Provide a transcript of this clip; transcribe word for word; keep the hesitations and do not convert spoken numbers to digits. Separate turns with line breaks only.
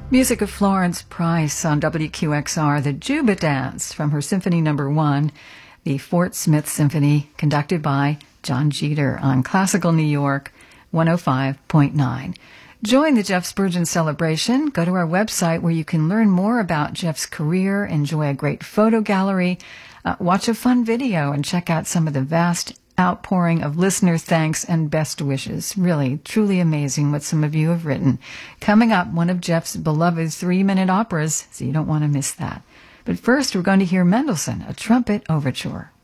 Music of Florence Price on W Q X R, the Juba Dance from her Symphony Number One, the Fort Smith Symphony, conducted by John Jeter on Classical New York one oh five point nine. Join the Jeff Spurgeon celebration. Go to our website where you can learn more about Jeff's career, enjoy a great photo gallery, uh, watch a fun video, and check out some of the vast outpouring of listener thanks and best wishes. Really, truly amazing what some of you have written. Coming up, one of Jeff's beloved three-minute operas, so you don't want to miss that. But first, we're going to hear Mendelssohn, a trumpet overture.